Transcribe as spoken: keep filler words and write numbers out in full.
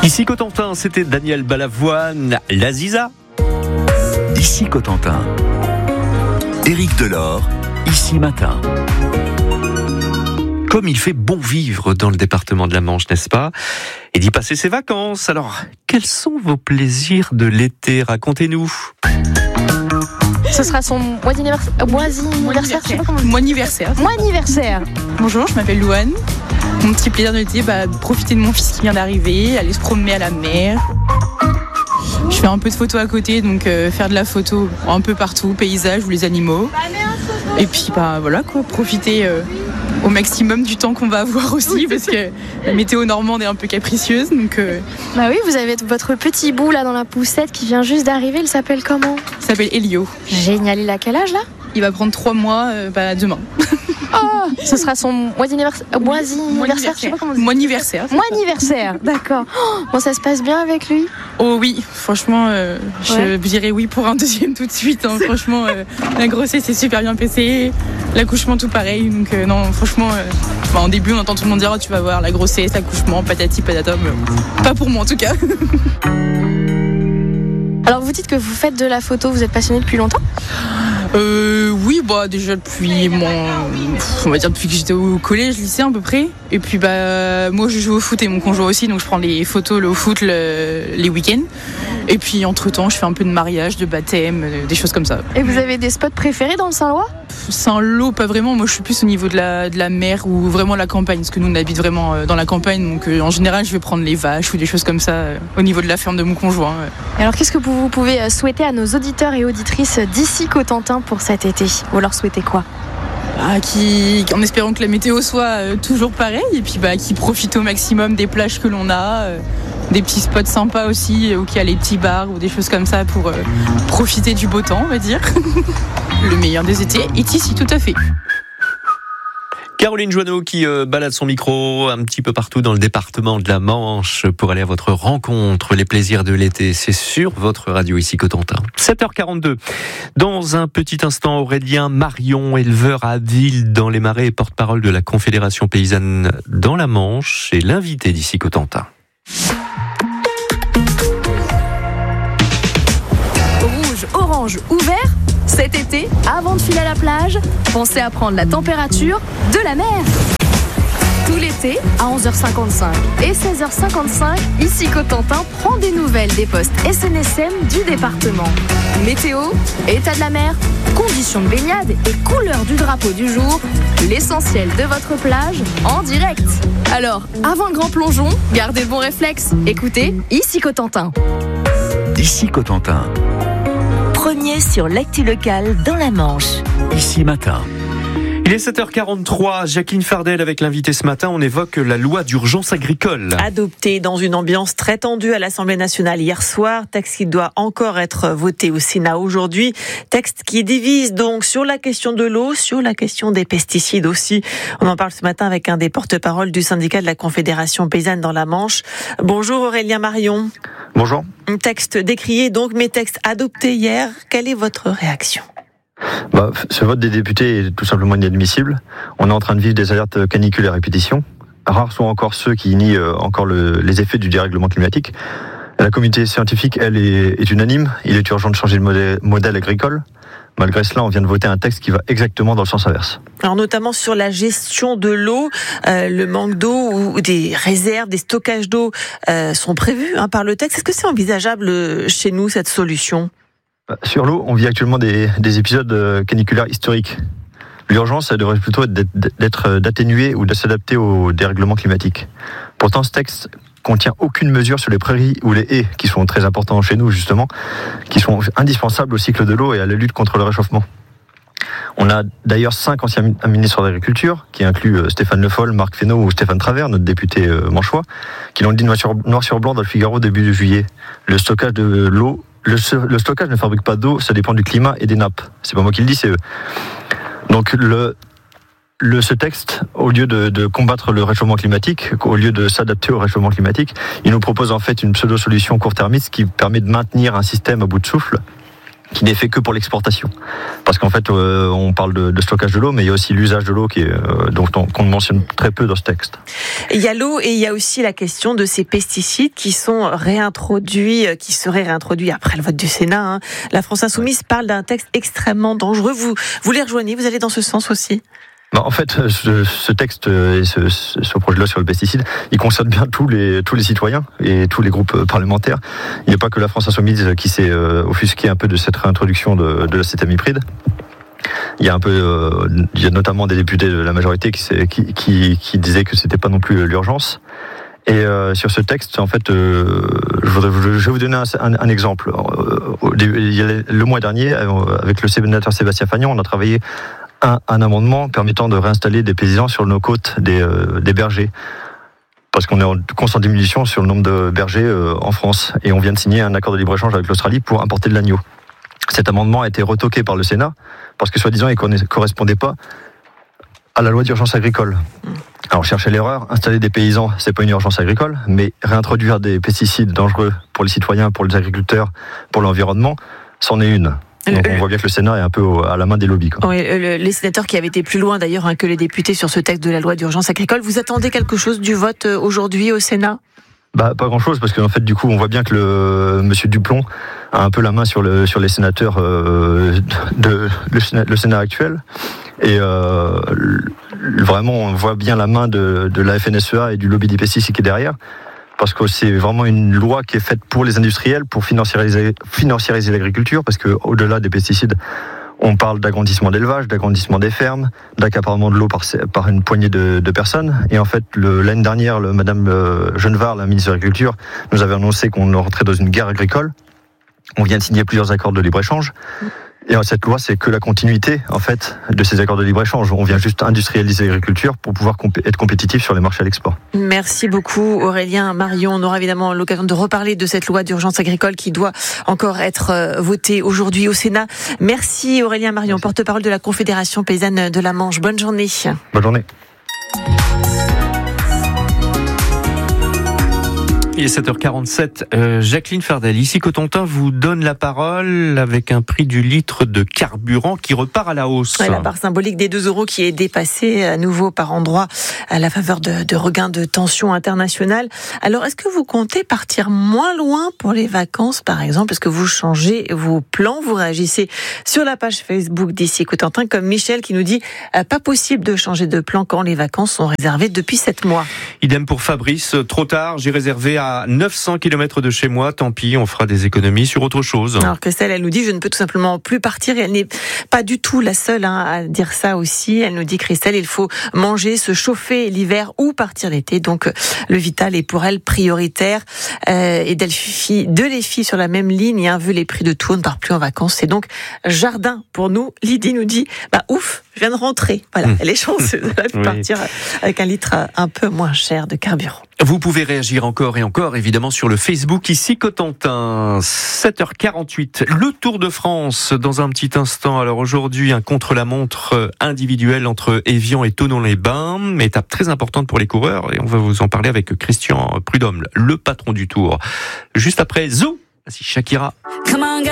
Ici Cotentin, c'était Daniel Balavoine, l'Aziza. Ici Cotentin, Éric Delors, Ici Matin. Comme il fait bon vivre dans le département de la Manche, n'est-ce pas ? Et d'y passer ses vacances. Alors, quels sont vos plaisirs de l'été ? Racontez-nous. Ce sera son mois d'anniversaire. Mois anniversaire, je sais pas comment on dit. Mon anniversaire. Mois anniversaire. Bonjour, je m'appelle Louane. Mon petit plaisir de l'été, bah, profiter de mon fils qui vient d'arriver, aller se promener à la mer. Je fais un peu de photos à côté, donc euh, faire de la photo un peu partout, paysage ou les animaux. Et puis bah voilà quoi, profiter euh, au maximum du temps qu'on va avoir aussi, parce que la météo normande est un peu capricieuse. Donc, euh... Bah oui, vous avez votre petit bout là dans la poussette qui vient juste d'arriver. Il s'appelle comment ? Il s'appelle Elio. Génial. Il a quel âge là ? Il va prendre trois mois euh, bah, demain. Oh, ce sera son mois d'anniversaire. Mois anniversaire, je sais pas comment on dit. Mon anniversaire. Mois anniversaire, d'accord. Oh, bon, ça se passe bien avec lui ? Oh oui, franchement, euh, je Ouais. dirais oui pour un deuxième tout de suite. Hein. Franchement, euh, la grossesse c'est super bien passée, l'accouchement tout pareil. Donc euh, non, franchement, euh, bah, en début on entend tout le monde dire oh, tu vas voir la grossesse, l'accouchement, patati patata. Mais pas pour moi en tout cas. Alors vous dites que vous faites de la photo, vous êtes passionné depuis longtemps ? Euh, oui, bah déjà depuis mon, on va dire depuis que j'étais au collège, lycée à peu près. Et puis bah moi je joue au foot et mon conjoint aussi, donc je prends les photos le au foot le, les week-ends. Et puis entre temps, je fais un peu de mariage, de baptême, des choses comme ça. Et vous avez des spots préférés dans le Saint-Lois ? Saint-Lô, pas vraiment. Moi, je suis plus au niveau de la, de la mer ou vraiment la campagne, parce que nous, on habite vraiment dans la campagne. Donc, euh, en général, je vais prendre les vaches ou des choses comme ça euh, au niveau de la ferme de mon conjoint. Ouais. Et alors, qu'est-ce que vous pouvez souhaiter à nos auditeurs et auditrices d'ici Cotentin pour cet été ? Vous leur souhaitez quoi ? Ah, qui, en espérant que la météo soit euh, toujours pareille, et puis bah, qui profitent au maximum des plages que l'on a, euh, des petits spots sympas aussi, euh, où il y a les petits bars ou des choses comme ça pour euh, profiter du beau temps, on va dire. Le meilleur des étés est ici, tout à fait. Caroline Joanneau qui euh, balade son micro un petit peu partout dans le département de la Manche pour aller à votre rencontre, les plaisirs de l'été. C'est sur votre radio ici Cotentin. sept heures quarante-deux. Dans un petit instant, Aurélien Marion, éleveur à Ville dans les Marais et porte-parole de la Confédération paysanne dans la Manche, est l'invité d'ici Cotentin. Rouge, orange ou vert ? Cet été, avant de filer à la plage, pensez à prendre la température de la mer. Tout l'été, à onze heures cinquante-cinq et seize heures cinquante-cinq, ici Cotentin prend des nouvelles des postes S N S M du département. Météo, état de la mer, conditions de baignade et couleur du drapeau du jour, l'essentiel de votre plage en direct. Alors, avant le grand plongeon, gardez le bon réflexe. Écoutez, ici Cotentin. Ici Cotentin, Premier sur l'actu locale dans la Manche. Ici Matin. Il est sept heures quarante-trois, Jacqueline Fardel avec l'invité ce matin, on évoque la loi d'urgence agricole. Adopté dans une ambiance très tendue à l'Assemblée nationale hier soir, texte qui doit encore être voté au Sénat aujourd'hui, texte qui divise donc sur la question de l'eau, sur la question des pesticides aussi. On en parle ce matin avec un des porte-parole du syndicat de la Confédération paysanne dans la Manche. Bonjour Aurélien Marion. Bonjour. Un texte décrié donc, mais texte adopté hier, quelle est votre réaction ? Bah, ce vote des députés est tout simplement inadmissible. On est en train de vivre des alertes canicules à répétition. Rares sont encore ceux qui nient euh, encore le, les effets du dérèglement climatique. La communauté scientifique, elle, est, est unanime. Il est urgent de changer de modèle, modèle agricole. Malgré cela, on vient de voter un texte qui va exactement dans le sens inverse. Alors notamment sur la gestion de l'eau, euh, le manque d'eau ou des réserves, des stockages d'eau euh, sont prévus hein, par le texte. Est-ce que c'est envisageable chez nous cette solution ? Sur l'eau, on vit actuellement des, des épisodes caniculaires historiques. L'urgence, ça devrait plutôt être d'être d'atténuer ou de s'adapter au dérèglement climatique. Pourtant, ce texte contient aucune mesure sur les prairies ou les haies, qui sont très importants chez nous justement, qui sont indispensables au cycle de l'eau et à la lutte contre le réchauffement. On a d'ailleurs cinq anciens ministres de l'Agriculture, qui incluent Stéphane Le Foll, Marc Fesneau ou Stéphane Travers, notre député manchois, qui l'ont dit noir sur, noir sur blanc dans le Figaro début juillet. Le stockage de l'eau, le, le stockage ne fabrique pas d'eau, ça dépend du climat et des nappes. C'est pas moi qui le dis, c'est eux. Donc le, le, ce texte, au lieu de, de combattre le réchauffement climatique, au lieu de s'adapter au réchauffement climatique, il nous propose en fait une pseudo-solution court-termiste qui permet de maintenir un système à bout de souffle. qui n'est fait que pour l'exportation. Parce qu'en fait, euh, on parle de, de stockage de l'eau, mais il y a aussi l'usage de l'eau qui est, euh, donc, on, qu'on mentionne très peu dans ce texte. Il y a l'eau et il y a aussi la question de ces pesticides qui sont réintroduits, qui seraient réintroduits après le vote du Sénat. Hein. La France Insoumise parle d'un texte extrêmement dangereux. Vous, vous les rejoignez, vous allez dans ce sens aussi ? Bah en fait, ce, ce texte et ce, ce projet de loi sur le pesticide, il concerne bien tous les tous les citoyens et tous les groupes parlementaires. Il n'y a pas que la France Insoumise qui s'est euh, offusquée un peu de cette réintroduction de, de l'acétamipride. Il y a un peu, euh, il y a notamment des députés de la majorité qui, qui, qui, qui disaient que c'était pas non plus l'urgence. Et euh, sur ce texte, en fait, euh, je, voudrais, je vais vous donner un, un, un exemple. Euh, le mois dernier, avec le sénateur Sébastien Fagnon, on a travaillé Un, un amendement permettant de réinstaller des paysans sur nos côtes des, euh, des bergers. Parce qu'on est en constante diminution sur le nombre de bergers euh, en France. Et on vient de signer un accord de libre-échange avec l'Australie pour importer de l'agneau. Cet amendement a été retoqué par le Sénat parce que, soi-disant, il ne correspondait pas à la loi d'urgence agricole. Alors, cherchez l'erreur, installer des paysans, c'est pas une urgence agricole, mais réintroduire des pesticides dangereux pour les citoyens, pour les agriculteurs, pour l'environnement, c'en est une. Donc on voit bien que le Sénat est un peu à la main des lobbies. Quoi. Oui, le, les sénateurs qui avaient été plus loin d'ailleurs hein, que les députés sur ce texte de la loi d'urgence agricole. Vous attendez quelque chose du vote aujourd'hui au Sénat ? Bah pas grand chose parce qu'en fait du coup on voit bien que le Monsieur Duplon a un peu la main sur le sur les sénateurs euh, de le Sénat, le Sénat actuel et euh, vraiment on voit bien la main de, de la F N S E A et du lobby des pesticides qui est derrière. Parce que c'est vraiment une loi qui est faite pour les industriels, pour financiariser, financiariser l'agriculture, parce que au-delà des pesticides, on parle d'agrandissement d'élevage, d'agrandissement des fermes, d'accaparement de l'eau par, par une poignée de, de personnes. Et en fait, le, l'année dernière, le, Madame euh, Genevard, la ministre de l'Agriculture, nous avait annoncé qu'on rentrait dans une guerre agricole. On vient de signer plusieurs accords de libre-échange. Et cette loi, c'est que la continuité, en fait, de ces accords de libre-échange. On vient juste industrialiser l'agriculture pour pouvoir comp- être compétitif sur les marchés à l'export. Merci beaucoup, Aurélien, Marion. On aura évidemment l'occasion de reparler de cette loi d'urgence agricole qui doit encore être votée aujourd'hui au Sénat. Merci, Aurélien, Marion, Merci. Porte-parole de la Confédération paysanne de la Manche. Bonne journée. Bonne journée. Il est sept heures quarante-sept. Euh, Jacqueline Fardel, ici Cotentin vous donne la parole avec un prix du litre de carburant qui repart à la hausse. Ouais, la part symbolique des deux euros qui est dépassée à nouveau par endroit à la faveur de, de regains de tension internationale. Alors, est-ce que vous comptez partir moins loin pour les vacances, par exemple ? Est-ce que vous changez vos plans ? Vous réagissez sur la page Facebook d'ici Cotentin, comme Michel qui nous dit euh, pas possible de changer de plan quand les vacances sont réservées depuis sept mois. Idem pour Fabrice. Trop tard, j'ai réservé à à neuf cents kilomètres de chez moi, tant pis, on fera des économies sur autre chose. Alors Christelle, elle nous dit, je ne peux tout simplement plus partir, et elle n'est pas du tout la seule hein, à dire ça aussi. Elle nous dit, Christelle, il faut manger, se chauffer l'hiver ou partir l'été, donc le vital est pour elle prioritaire. Euh, et Delphi, deux les filles sur la même ligne, hein, vu les prix de tout, on ne part plus en vacances, c'est donc jardin pour nous. Lydie nous dit, bah ouf, je viens de rentrer. Voilà, mmh. Elle est chanceuse, elle a pu oui. partir avec un litre un peu moins cher de carburant. Vous pouvez réagir encore et encore, évidemment, sur le Facebook ici Cotentin. sept heures quarante-huit, le Tour de France dans un petit instant. Alors aujourd'hui, un contre-la-montre individuel entre Évian et Thonon-les-Bains, étape très importante pour les coureurs, et on va vous en parler avec Christian Prudhomme, le patron du Tour. Juste après Zou, voici Shakira.